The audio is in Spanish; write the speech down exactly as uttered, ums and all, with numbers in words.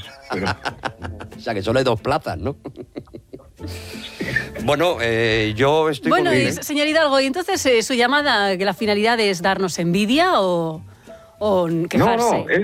Pero... O sea, que solo hay dos plazas, ¿no? Bueno, eh, yo estoy Bueno, con y, él, ¿eh? señor Hidalgo, ¿y entonces eh, su llamada, que la finalidad es darnos envidia o, o quejarse? No, no, es